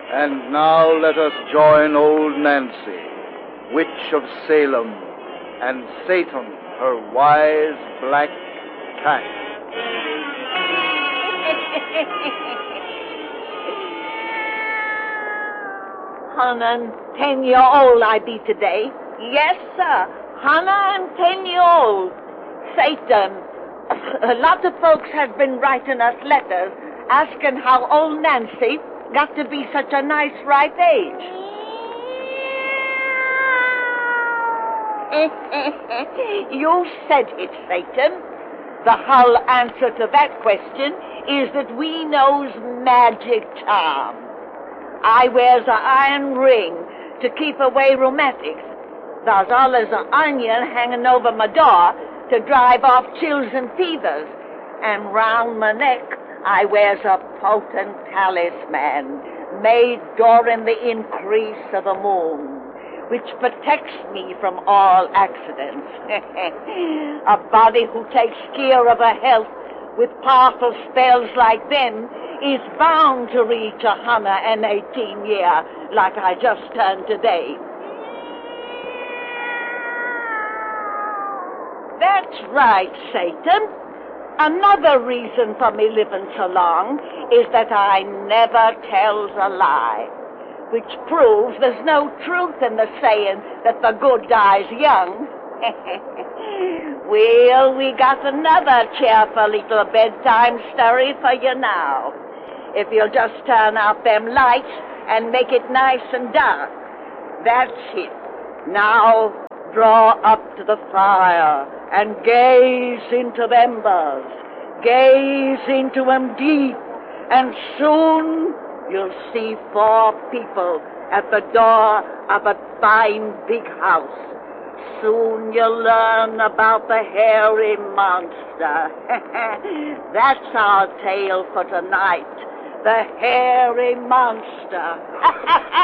And now let us join old Nancy, witch of Salem, and Satan, her wise black cat. Hannah, 10-year-old I be today. Yes, sir. Hannah, 10-year-old. Satan, a lot of folks have been writing us letters asking how old Nancy got to be such a nice ripe age. You said it, Satan. The whole answer to that question is that we knows magic charm. I wears a iron ring to keep away rheumatics. There's always an onion hanging over my door to drive off chills and fevers. And round my neck I wears a potent talisman made during the increase of the moon, which protects me from all accidents. A body who takes care of her health with powerful spells like them is bound to reach 118 years, like I just turned today. That's right, Satan. Another reason for me living so long is that I never tells a lie, which proves there's no truth in the saying that the good dies young. Well, we got another cheerful little bedtime story for you now. If you'll just turn out them lights and make it nice and dark. That's it. Now, draw up to the fire and gaze into the embers. Gaze into them deep, and soon you'll see 4 people at the door of a fine big house. Soon you'll learn about the hairy monster. That's our tale for tonight. The hairy monster.